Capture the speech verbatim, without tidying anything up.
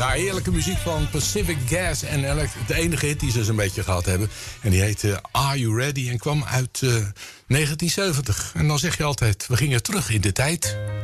Ja, heerlijke muziek van Pacific Gas en Elect. De enige hit die ze een beetje gehad hebben. En die heette Are You Ready? En kwam uit uh, negentien zeventig. En dan zeg je altijd, we gingen terug in de tijd.